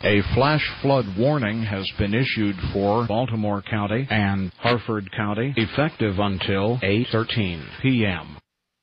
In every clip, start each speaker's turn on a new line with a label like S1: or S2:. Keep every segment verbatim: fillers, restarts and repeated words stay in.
S1: A flash flood warning has been issued for Baltimore County and Harford County, effective until eight thirteen p.m.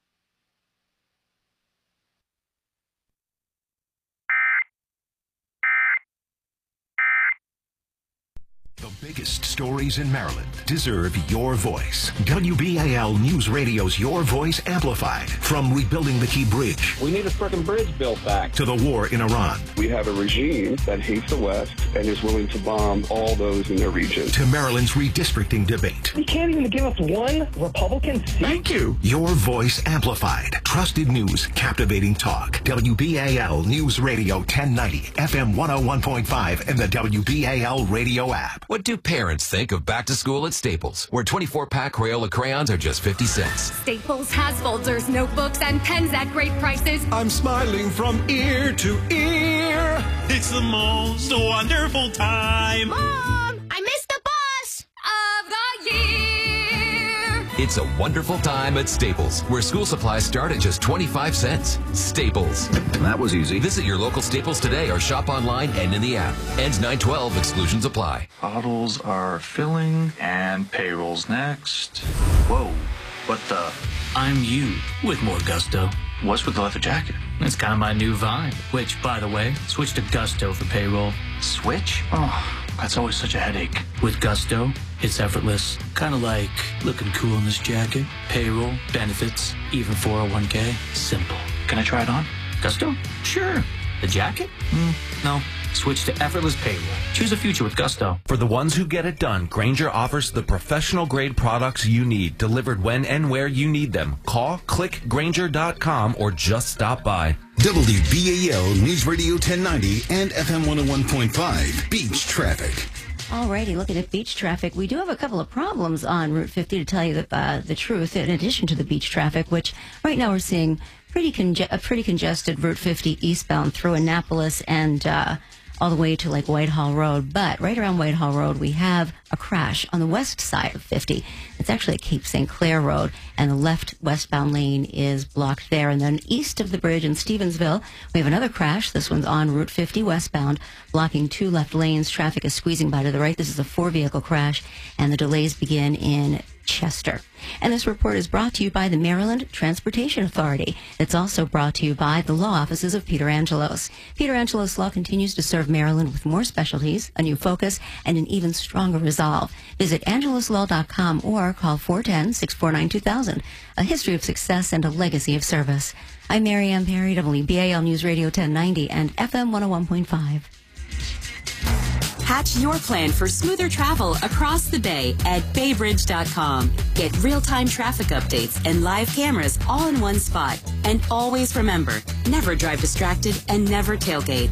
S2: The biggest stories in Maryland deserve your voice. W B A L News Radio's Your Voice Amplified. From rebuilding the Key Bridge.
S3: We need a frickin' bridge built back.
S2: To the war in Iran.
S4: We have a regime that hates the West and is willing to bomb all those in their region.
S2: To Maryland's redistricting debate.
S5: You can't even give us one Republican seat.
S2: Thank you. Your Voice Amplified. Trusted news, captivating talk. W B A L News Radio ten ninety, F M one oh one point five, and the W B A L radio app.
S6: What do parents think of back to school at Staples, where twenty-four pack Crayola crayons are just fifty cents?
S7: Staples has folders, notebooks, and pens at great prices.
S8: I'm smiling from ear to ear.
S9: It's the most wonderful time.
S7: Mom, I missed the bus of the year.
S6: It's a wonderful time at Staples, where school supplies start at just twenty-five cents. Staples.
S10: That was easy.
S6: Visit your local Staples today or shop online and in the app. Ends nine twelve. Exclusions apply.
S10: Bottles are filling and payroll's next. Whoa, what the?
S11: I'm you with more gusto.
S10: What's with the leather jacket?
S11: It's kind of my new vibe, which, by the way, switch to Gusto for payroll.
S10: Switch? Oh, that's always such a headache.
S11: With Gusto, it's effortless. Kind of like looking cool in this jacket. Payroll, benefits, even four oh one k. Simple.
S10: Can I try it on?
S11: Gusto? Sure. The jacket? Mm, no. Switch to effortless payroll. Choose a future with Gusto.
S12: For the ones who get it done, Grainger offers the professional-grade products you need, delivered when and where you need them. Call, click Grainger dot com, or just stop by.
S2: W B A L News Radio ten ninety and F M one oh one point five, Beach Traffic.
S13: Alrighty, looking at beach traffic, we do have a couple of problems on Route fifty, to tell you the, uh, the truth, in addition to the beach traffic, which right now we're seeing pretty conge- a pretty congested Route fifty eastbound through Annapolis and uh, all the way to like Whitehall Road. But right around Whitehall Road, we have a crash on the west side of fifty. It's actually at Cape Saint Clair Road, and the left westbound lane is blocked there. And then east of the bridge in Stevensville, we have another crash. This one's on Route fifty westbound, blocking two left lanes. Traffic is squeezing by to the right. This is a four-vehicle crash, and the delays begin in Chester. And this report is brought to you by the Maryland Transportation Authority. It's also brought to you by the law offices of Peter Angelos. Peter Angelos Law continues to serve Maryland with more specialties, a new focus, and an even stronger resolve. Visit angelos law dot com or call four one zero, six four nine, two thousand. A history of success and a legacy of service. I'm Mary Ann Perry, W B A L News Radio ten ninety and F M one oh one point five.
S14: Hatch your plan for smoother travel across the bay at bay bridge dot com. Get real-time traffic updates and live cameras all in one spot. And always remember, never drive distracted and never tailgate.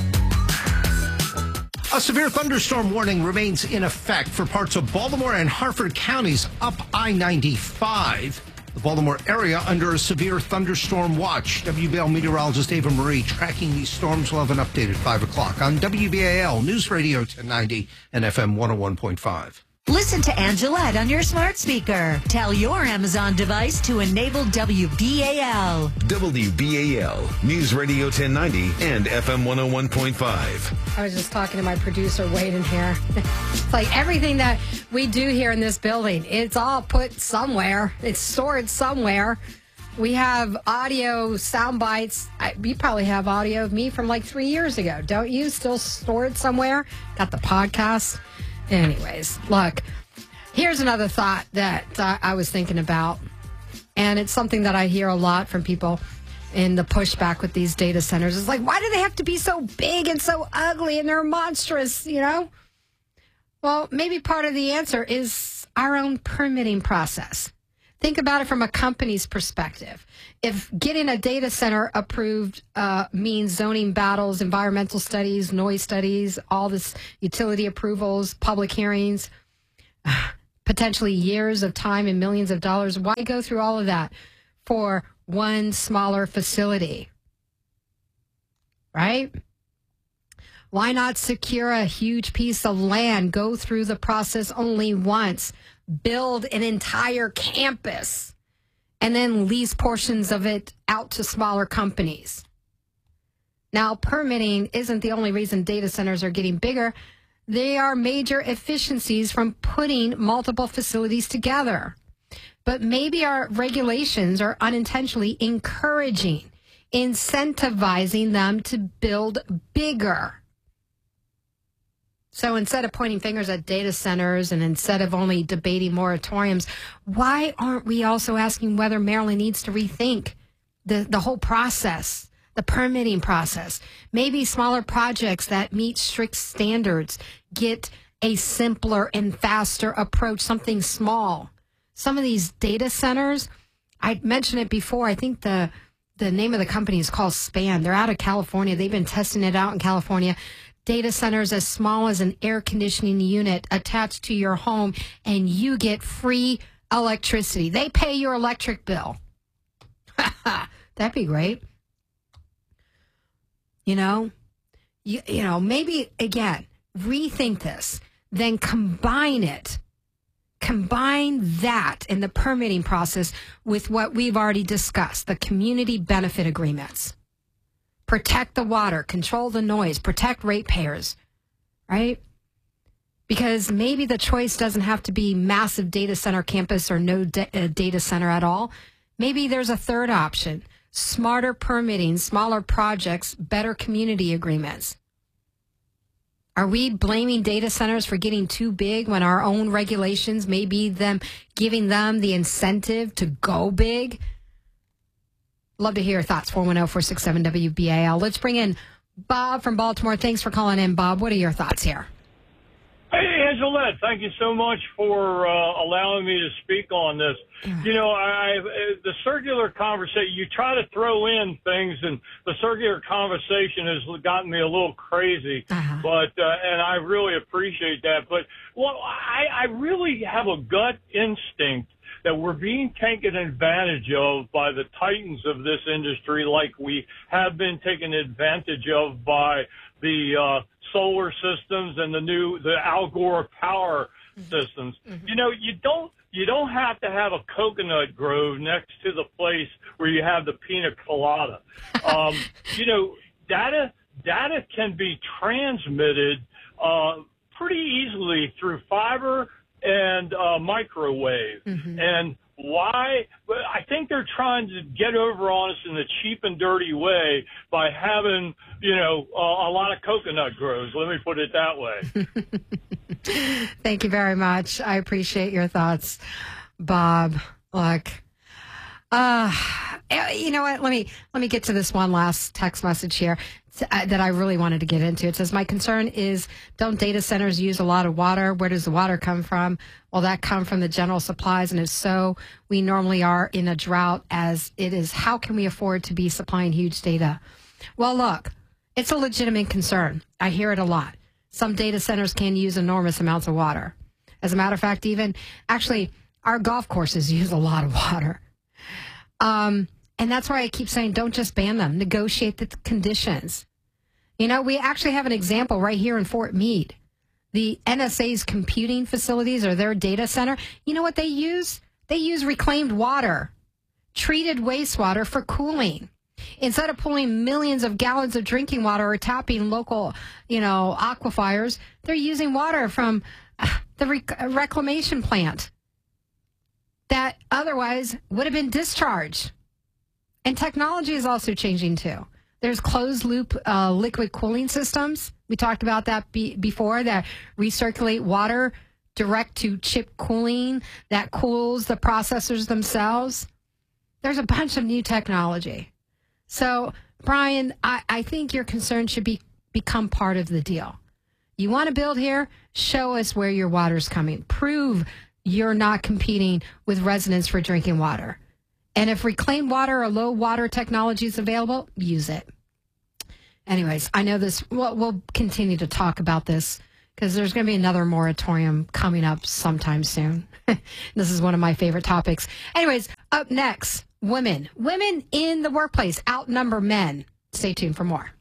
S15: A severe thunderstorm warning remains in effect for parts of Baltimore and Harford counties up I ninety-five. The Baltimore area under a severe thunderstorm watch. W B A L meteorologist Ava Marie tracking these storms. Will have an update at five o'clock on W B A L News Radio ten ninety and F M one oh one point five.
S16: Listen to Angelette on your smart speaker. Tell your Amazon device to enable W B A L.
S2: W B A L News Radio ten ninety and F M one oh one point five.
S17: I was just talking to my producer, Wade, in here. It's like everything that we do here in this building, it's all put somewhere. It's stored somewhere. We have audio sound bites. I, you probably have audio of me from like three years ago. Don't you? Still stored somewhere? Got the podcast. Anyways, look, here's another thought that uh, I was thinking about. And it's something that I hear a lot from people in the pushback with these data centers. It's like, why do they have to be so big and so ugly and they're monstrous, you know? Well, maybe part of the answer is our own permitting process. Think about it from a company's perspective. If getting a data center approved uh, means zoning battles, environmental studies, noise studies, all this utility approvals, public hearings, potentially years of time and millions of dollars, why go through all of that for one smaller facility? Right? Why not secure a huge piece of land, go through the process only once, build an entire campus, and then lease portions of it out to smaller companies? Now, permitting isn't the only reason data centers are getting bigger. They are major efficiencies from putting multiple facilities together. But maybe our regulations are unintentionally encouraging, incentivizing them to build bigger. So instead of pointing fingers at data centers and instead of only debating moratoriums, why aren't we also asking whether Maryland needs to rethink the, the whole process, the permitting process? Maybe smaller projects that meet strict standards get a simpler and faster approach, something small. Some of these data centers, I mentioned it before, I think the the name of the company is called Span. They're out of California. They've been testing it out in California. Data centers as small as an air conditioning unit attached to your home, and you get free electricity. They pay your electric bill. That'd be great. You know, you, you know, maybe, again, rethink this, then combine it. Combine that in the permitting process with what we've already discussed, the community benefit agreements. Protect the water, control the noise, protect ratepayers, right? Because maybe the choice doesn't have to be massive data center campus or no da- uh, data center at all. Maybe there's a third option, smarter permitting, smaller projects, better community agreements. Are we blaming data centers for getting too big when our own regulations may be them giving them the incentive to go big? Love to hear your thoughts. four one zero, four six seven, W B A L. Let's bring in Bob from Baltimore. Thanks for calling in, Bob. What are your thoughts here?
S18: Hey, Angelette, thank you so much for uh, allowing me to speak on this. You know, I, the circular conversation, you try to throw in things, and the circular conversation has gotten me a little crazy, uh-huh. but, uh, and I really appreciate that. But, well, I, I really have a gut instinct that we're being taken advantage of by the titans of this industry like we have been taken advantage of by the uh, solar systems and the new, the Al Gore power mm-hmm. systems. Mm-hmm. You know, you don't, you don't have to have a coconut grove next to the place where you have the pina colada. um, you know, data, data can be transmitted uh, pretty easily through fiber and uh, microwave. Mm-hmm. And why? I think they're trying to get over on us in a cheap and dirty way by having, you know, uh, a lot of coconut groves. Let me put it that way.
S17: Thank you very much. I appreciate your thoughts, Bob. Look, uh, you know what? Let me let me get to this one last text message here that I really wanted to get into. It says, my concern is, don't data centers use a lot of water? Where does the water come from? Will that come from the general supplies? And if so, we normally are in a drought as it is. How can we afford to be supplying huge data? Well, look, it's a legitimate concern. I hear it a lot. Some data centers can use enormous amounts of water. As a matter of fact, even actually our golf courses use a lot of water. Um, And that's why I keep saying, don't just ban them. Negotiate the conditions. You know, we actually have an example right here in Fort Meade. The N S A's computing facilities or their data center, you know what they use? They use reclaimed water, treated wastewater for cooling. Instead of pulling millions of gallons of drinking water or tapping local, you know, aquifers, they're using water from the rec- reclamation plant that otherwise would have been discharged. And technology is also changing, too. There's closed-loop uh, liquid cooling systems. We talked about that be- before, that recirculate water direct to chip cooling that cools the processors themselves. There's a bunch of new technology. So, Brian, I, I think your concern should be become part of the deal. You want to build here? Show us where your water's coming. Prove you're not competing with residents for drinking water. And if reclaimed water or low water technology is available, use it. Anyways, I know this, we'll, we'll continue to talk about this because there's going to be another moratorium coming up sometime soon. This is one of my favorite topics. Anyways, up next, women. Women in the workplace outnumber men. Stay tuned for more.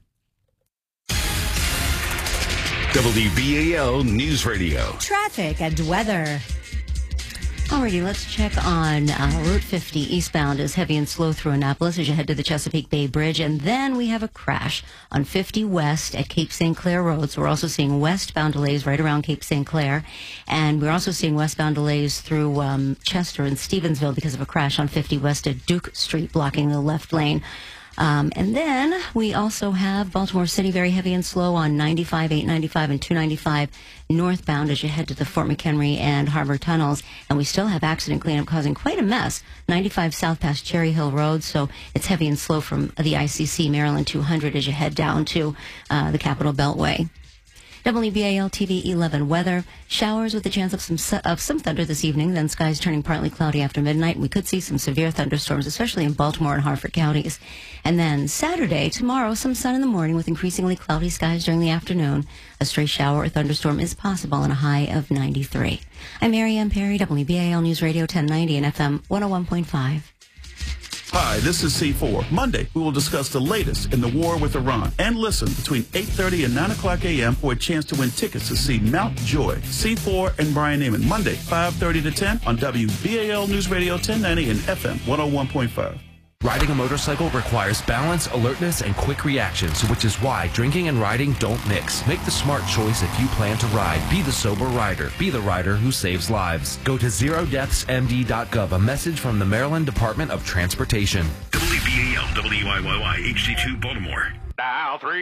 S2: W B A L News Radio.
S16: Traffic and weather.
S13: Alrighty, let's check on uh, Route fifty eastbound is heavy and slow through Annapolis as you head to the Chesapeake Bay Bridge. And then we have a crash on fifty West at Cape Saint Clair Road. So we're also seeing westbound delays right around Cape Saint Clair. And we're also seeing westbound delays through um, Chester and Stevensville because of a crash on fifty West at Duke Street blocking the left lane. Um, and then we also have Baltimore City very heavy and slow on ninety-five, eight ninety-five, and two ninety-five northbound as you head to the Fort McHenry and Harbor tunnels. And we still have accident cleanup causing quite a mess. ninety-five south past Cherry Hill Road, so it's heavy and slow from the I C C Maryland two hundred as you head down to uh, the Capitol Beltway. W B A L T V eleven weather. Showers with a chance of some su- of some thunder this evening, then skies turning partly cloudy after midnight. We could see some severe thunderstorms, especially in Baltimore and Harford counties. And then Saturday, tomorrow, some sun in the morning with increasingly cloudy skies during the afternoon. A stray shower or thunderstorm is possible on a high of ninety-three. I'm Mary Ann Perry, W B A L News Radio ten ninety and F M one oh one point five.
S19: Hi, this is C four. Monday, we will discuss the latest in the war with Iran and listen between eight thirty and nine o'clock a.m. for a chance to win tickets to see Mount Joy, C four, and Brian Neiman. Monday, five thirty to ten on W B A L News Radio ten ninety and F M one oh one point five.
S12: Riding a motorcycle requires balance, alertness, and quick reactions, which is why drinking and riding don't mix. Make the smart choice if you plan to ride. Be the sober rider. Be the rider who saves lives. Go to zero deaths M D dot gov. A message from the Maryland Department of Transportation.
S2: W B A L W I Y Y H D two Baltimore.
S20: Now three.